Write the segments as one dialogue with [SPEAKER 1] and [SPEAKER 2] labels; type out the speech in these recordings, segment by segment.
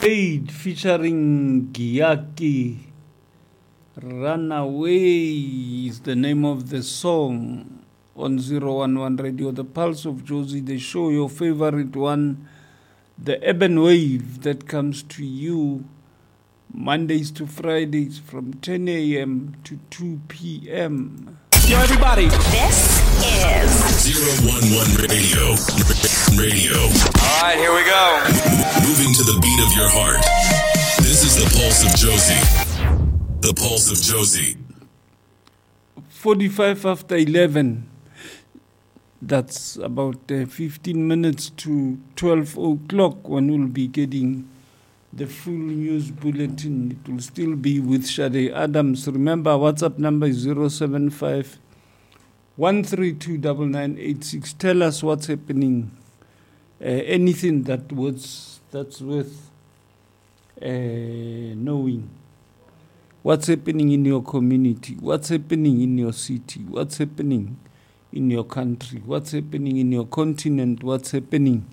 [SPEAKER 1] Aid featuring Giyaki. Runaway is the name of the song on 011 Radio, the Pulse of Josie, the show, your favorite one, the Urban Wave that comes to you Mondays to Fridays from 10 a.m. to 2 p.m.
[SPEAKER 2] Yo, everybody.
[SPEAKER 3] This is
[SPEAKER 4] 011 Radio.
[SPEAKER 2] All right, here we go.
[SPEAKER 4] Moving to the beat of your heart. This is the Pulse of Josie. The Pulse of Josie.
[SPEAKER 1] 45 after 11. That's about 15 minutes to 12 o'clock when we'll be getting the full news bulletin. It will still be with Shade Adams. Remember, WhatsApp number is 075 132 9986. Tell us what's happening. Anything that's worth knowing. What's happening in your community? What's happening in your city? What's happening in your country? What's happening in your continent? What's happening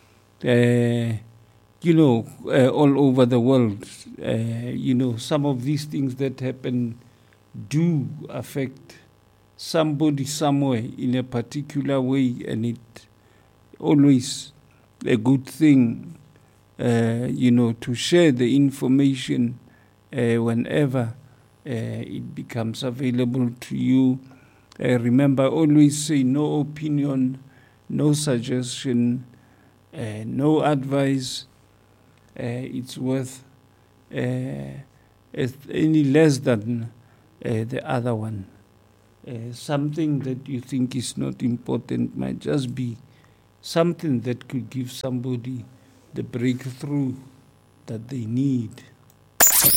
[SPEAKER 1] all over the world? Some of these things that happen do affect somebody somewhere in a particular way, and it always a good thing, to share the information whenever it becomes available to you. Remember, always say no opinion, no suggestion, no advice. It's worth any less than the other one. Something that you think is not important might just be something that could give somebody the breakthrough that they need.